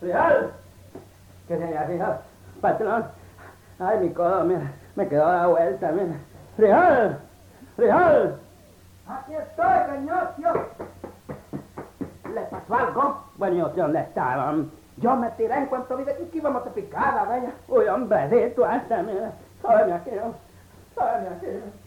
Real. ¿Qué se hace, hija? Patrón. Ay, mi codo, mira. Me quedó la vuelta, mira. Real. Real. Aquí estoy, Cañocio. ¿Le pasó algo? Bueno, yo sé dónde estaba. Yo me tiré en cuanto vi de que íbamos a picada, vaya. Uy, hombrecito, hasta, mira. Sóbeme aquí, ¿no? Sóbeme aquí.